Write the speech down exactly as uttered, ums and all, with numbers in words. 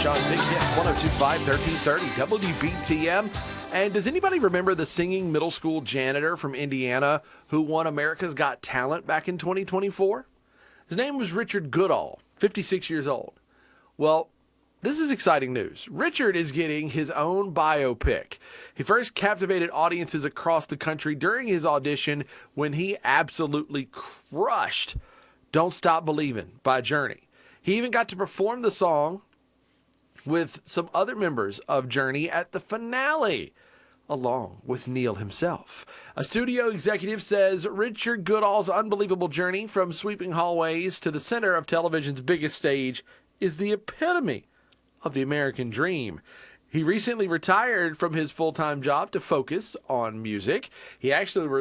Sean Big Hits, one oh two point five, thirteen thirty W B T M. And does anybody remember the singing middle school janitor from Indiana who won America's Got Talent back in twenty twenty-four? His name was Richard Goodall, fifty-six years old. Well, this is exciting news. Richard is getting his own biopic. He first captivated audiences across the country during his audition when he absolutely crushed Don't Stop Believin' by Journey. He even got to perform the song with some other members of Journey at the finale, along with Neil himself. A studio executive says Richard Goodall's unbelievable journey from sweeping hallways to the center of television's biggest stage is the epitome of the American dream. He recently retired from his full-time job to focus on music. He actually